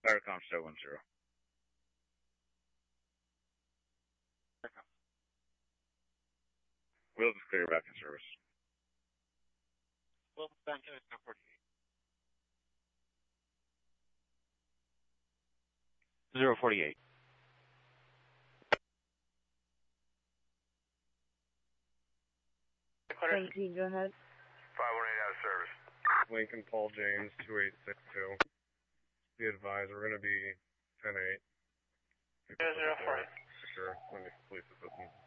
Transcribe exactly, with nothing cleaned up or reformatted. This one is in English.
Paracom show one zero. Wheels is clear, back in service. Wheels back in, it's number forty-eight. Zero forty-eight. seventeen, go ahead. five one eight out of service. Lincoln Paul James, two eight six two. Be advised, we're going to be ten eight. zero zero four eight. Secure, when the police assistance.